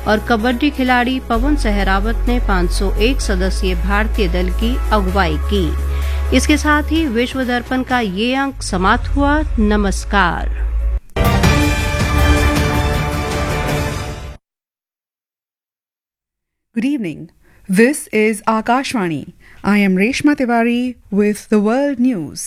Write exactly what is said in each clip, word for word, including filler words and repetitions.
और कबड्डी खिलाड़ी पवन सहरावत ने पाँच सौ एक सदस्यीय भारतीय दल की अगुवाई की। इसके साथ ही विश्व दर्पण का ये अंक समाप्त हुआ। नमस्कार। Good evening. This is Akashvani. I am Reshma Tiwari with the World News.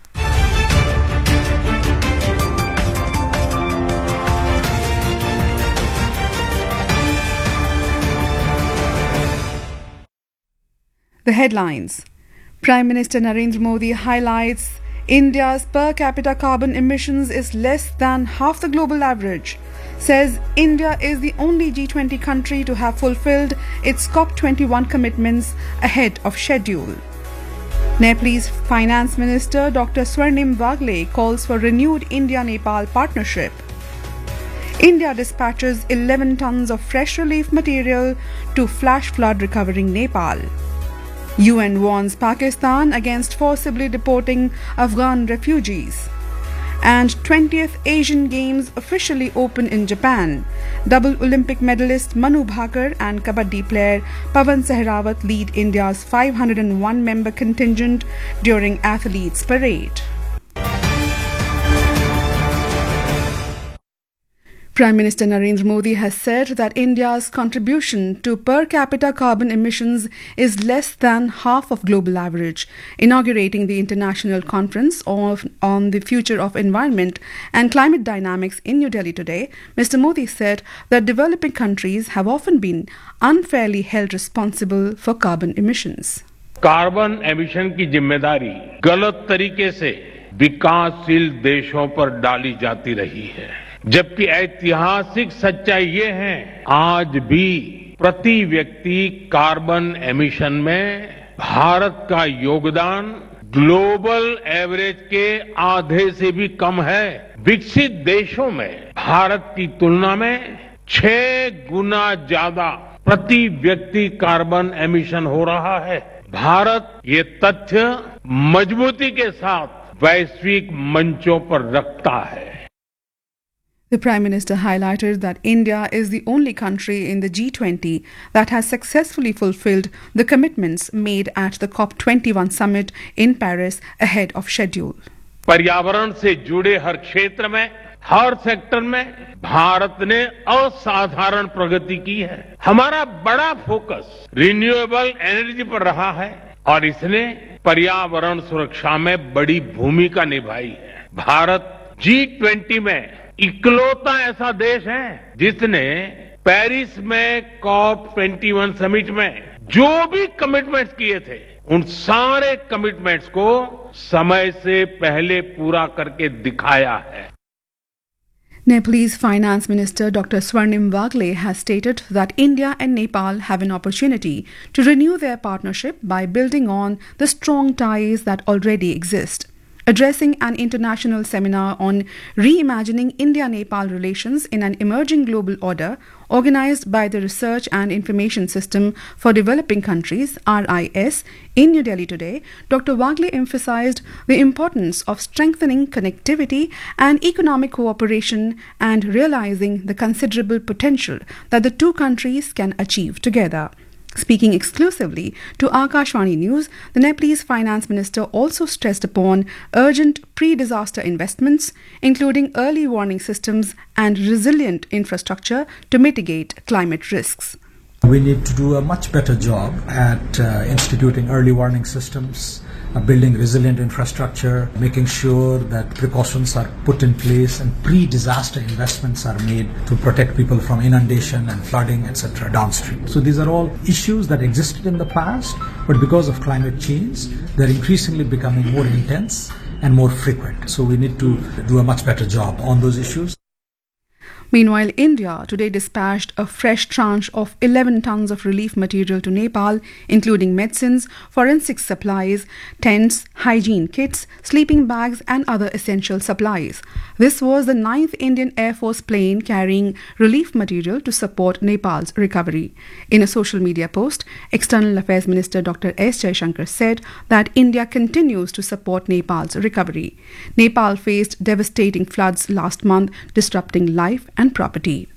The headlines. Prime Minister Narendra Modi highlights India's per capita carbon emissions is less than half the global average. Says India is the only G twenty country to have fulfilled its COP twenty-one commitments ahead of schedule. Nepal's Finance Minister Doctor Swarnim Wagle calls for renewed India-Nepal partnership. India dispatches eleven tons of fresh relief material to flash flood recovering Nepal. U N warns Pakistan against forcibly deporting Afghan refugees. And twentieth Asian Games officially open in Japan. Double Olympic medalist Manu Bhaker and kabaddi player Pawan Sehrawat lead India's five hundred one member contingent during athletes' parade. Prime Minister Narendra Modi has said that India's contribution to per capita carbon emissions is less than half of global average. Inaugurating the International Conference of, on the Future of Environment and Climate Dynamics in New Delhi today, Mister Modi said that developing countries have often been unfairly held responsible for carbon emissions. Carbon emission की जिम्मेदारी गलत तरीके से विकासशील देशों पर डाली जाती रही है, जबकि ऐतिहासिक सच्चाई ये है आज भी प्रति व्यक्ति कार्बन एमिशन में भारत का योगदान ग्लोबल एवरेज के आधे से भी कम है। विकसित देशों में भारत की तुलना में छह गुना ज्यादा प्रति व्यक्ति कार्बन एमिशन हो रहा है। भारत ये तथ्य मजबूती के साथ वैश्विक मंचों पर रखता है। The Prime Minister highlighted that India is the only country in the G twenty that has successfully fulfilled the commitments made at the COP twenty-one summit in Paris ahead of schedule. पर्यावरण से जुड़े हर क्षेत्र में, हर sector में भारत ने असाधारण प्रगति की है। हमारा बड़ा फोकस रिन्यूएबल एनर्जी पर रहा है और इसने पर्यावरण सुरक्षा में बड़ी भूमिका निभाई है। भारत जी ट्वेंटी में इकलौता ऐसा देश है जिसने पेरिस में कॉप इक्कीस समिट में जो भी कमिटमेंट्स किए थे उन सारे कमिटमेंट्स को समय से पहले पूरा करके दिखाया है। Nepal's Finance Minister Doctor Swarnim Wagle has stated that India and Nepal have an opportunity to renew their partnership by building on the strong ties that already exist. Addressing an international seminar on reimagining India-Nepal relations in an emerging global order organized by the Research and Information System for Developing Countries R I S in New Delhi today, Doctor Wagle emphasized the importance of strengthening connectivity and economic cooperation and realizing the considerable potential that the two countries can achieve together. Speaking exclusively to Akashvani News, the Nepalese Finance Minister also stressed upon urgent pre-disaster investments, including early warning systems and resilient infrastructure to mitigate climate risks. We need to do a much better job at uh, instituting early warning systems, uh, building resilient infrastructure, making sure that precautions are put in place and pre-disaster investments are made to protect people from inundation and flooding, et cetera downstream. So these are all issues that existed in the past, but because of climate change, they're increasingly becoming more intense and more frequent. So we need to do a much better job on those issues. Meanwhile, India today dispatched a fresh tranche of eleven tons of relief material to Nepal, including medicines, forensic supplies, tents, hygiene kits, sleeping bags and other essential supplies. This was the ninth Indian Air Force plane carrying relief material to support Nepal's recovery. In a social media post, External Affairs Minister Doctor S. Jaishankar said that India continues to support Nepal's recovery. Nepal faced devastating floods last month, disrupting life and property.